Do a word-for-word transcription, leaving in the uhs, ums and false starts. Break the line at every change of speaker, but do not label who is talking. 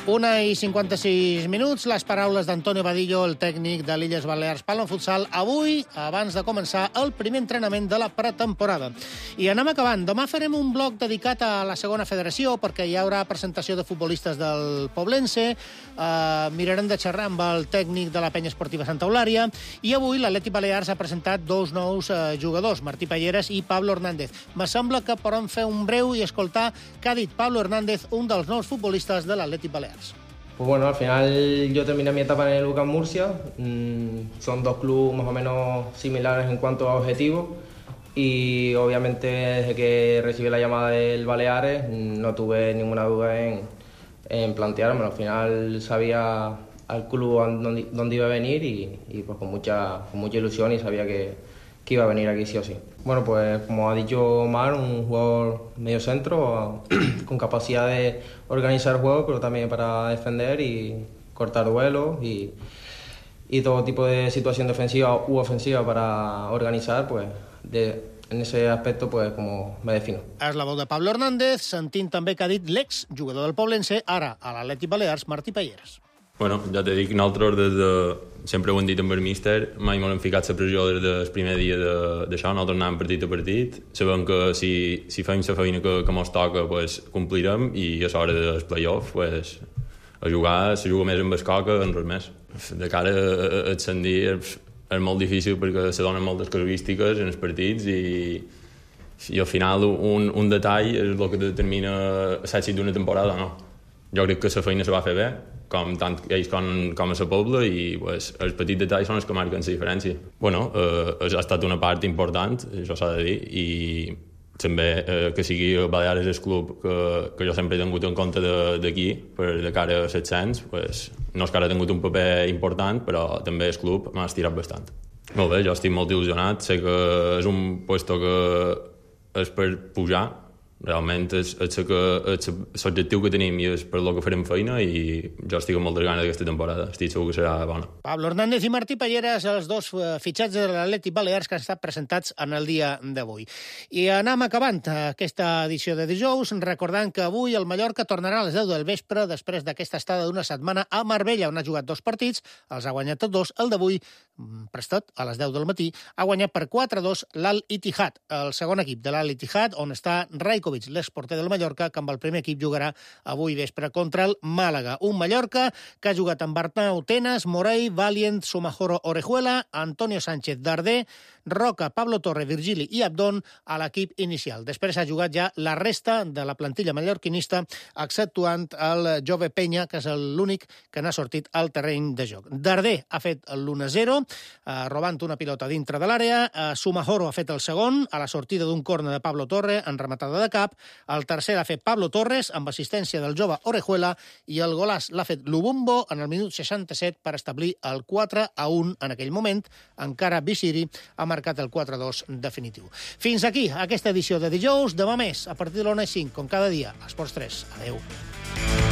Una i cinquanta-sis minuts, les paraules d'Antonio Vadillo, el tècnic de l'Illes Balears Palo Futsal, avui, abans de començar el primer entrenament de la pretemporada. I anem acabant. Demà farem un bloc dedicat a la segona federació, perquè hi haurà presentació de futbolistes del Poblense, eh, mirarem de xerrar amb el tècnic de la penya esportiva Santa Eulària, i avui l'Atlètic Balears ha presentat dos nous eh, jugadors, Martí Palleras i Pablo Hernández. Me sembla que podem fer un breu i escoltar què ha dit Pablo Hernández, un dels nous futbolistes de l'Atlètic Balears.
Pues bueno, al final yo terminé mi etapa en el U C A M Murcia. Mm, son dos clubes más o menos similares en cuanto a objetivos y obviamente desde que recibí la llamada del Baleares no tuve ninguna duda en, en plantearme. Al final sabía al club dónde, dónde iba a venir y, y pues con mucha, con mucha ilusión y sabía que, que iba a venir aquí sí o sí. Bueno, pues como ha dicho Omar, un jugador medio centro con capacidad de organizar el juego, pero también para defender y cortar duelos y, y todo tipo de situación defensiva u ofensiva para organizar, pues de, en ese aspecto, pues como me defino.
És la veu de Pablo Hernández, sentint també que ha dit l'ex jugador del Poblense, ara a l'Atlètic Balears, Martí Palleras.
Bueno, ja t'he dit que nosaltres des de... sempre ho hem dit amb el míster, mai m'hem ficat la pressió des del primer dia d'això, nosaltres anàvem partit a partit, sabem que si, si fem la feina que, que ens toca, pues, complirem, i a l'hora del play-off, pues, a jugar, se juga més amb el coca, en res més. De cara a, a ascendir és, és molt difícil perquè se donen moltes casuístiques en els partits i, i al final un, un detall és el que determina l'èxit d'una temporada, no? Jo crec que la feina se va fer bé, com tant ells com, com a la Pobla, i pues, els petits detalls són els que marquen la diferència. Bueno, eh, ha estat una part important, això s'ha de dir, i també eh, que sigui Balears el club que, que jo sempre he tingut en compte d'aquí, per de cara a set-cents, pues, no és que ara ha tingut un paper important, però també el club m'ha estirat bastant. Molt bé, jo estic molt il·lusionat, sé que és un puesto que és per pujar, realment és, és, que, és l'objectiu que tenim i és per lo que farem feina, i jo estic amb moltes ganes d'aquesta temporada, estic segur que serà bona.
Pablo Hernández i Martí Palleras, els dos fitxats de l'Atlètic Balears que han estat presentats en el dia d'avui. I anem acabant aquesta edició de dijous, recordant que avui el Mallorca tornarà a les deu del vespre després d'aquesta estada d'una setmana a Marbella, on ha jugat dos partits, els ha guanyat tots dos. El d'avui, prestat a les deu del matí, ha guanyat per quatre a dos l'Al Ittihad, el segon equip de l'Al Ittihad, on està Rajkovic, l'exporter del Mallorca, que amb el primer equip jugarà avui vespre contra el Màlaga. Un Mallorca que ha jugat amb Arnau Tenas, Morey, Valiant, Somajoro, Orejuela, Antonio Sánchez, Darder, Roca, Pablo Torre, Virgili i Abdón a l'equip inicial. Després ha jugat ja la resta de la plantilla mallorquinista, exceptuant el Jove Penya, que és l'únic que n'ha sortit al terreny de joc. Darder ha fet l'u a zero, eh, robant una pilota dintre de l'àrea. Eh, Somajoro ha fet el segon, a la sortida d'un córner de Pablo Torre, en rematada de cap. El tercer l'ha fet Pablo Torres, amb assistència del jove Orejuela, i el golàs l'ha fet Lubumbo en el minut seixanta-set per establir el quatre a un en aquell moment. Encara Bishiri ha marcat el quatre a dos definitiu. Fins aquí aquesta edició de dijous. Demà més, a partir de l'una i cinc, com cada dia, a Esports tres. Adéu.